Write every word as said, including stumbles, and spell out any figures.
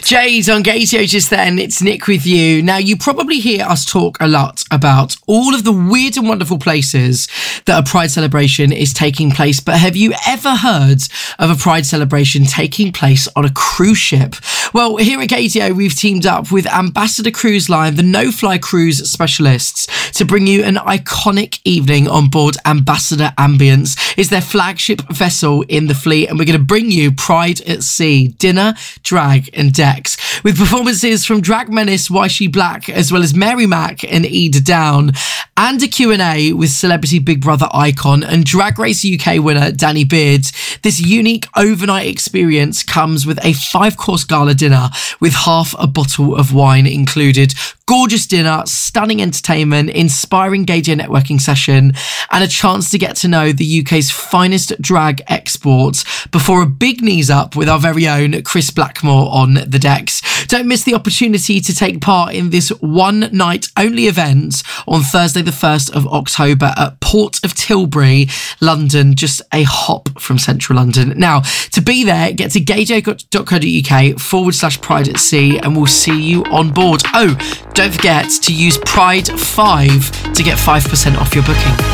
Jade on Gatio just then. It's Nick with you. Now, you probably hear us talk a lot about all of the weird and wonderful places that a Pride celebration is taking place, but have you ever heard of a Pride celebration taking place on a cruise ship? Well, here at Gatio, we've teamed up with Ambassador Cruise Line, the no-fly cruise specialists, to bring you an iconic evening on board Ambassador Ambience. It's their flagship vessel in the fleet, and we're going to bring you Pride at Sea, dinner, drag and decks, with performances from drag menace Waishi Black, as well as Mary Mack and Eda Down, and a Q and A with celebrity Big Brother icon and Drag Race U K winner Danny Beard. This unique overnight experience comes with a five-course gala dinner with half a bottle of wine included. Gorgeous dinner, stunning entertainment, inspiring Gatio networking session, and a chance to get to know the U K's finest drag exports before a big knees up with our very own Chris Blackmore on the decks. Don't miss the opportunity to take part in this one night only event on Thursday the first of October at Port of Tilbury, London, just a hop from central London. Now, to be there, get to gatio.co.uk forward slash Pride at Sea, and we'll see you on board. Oh, don't forget to use Pride five to get five percent off your booking.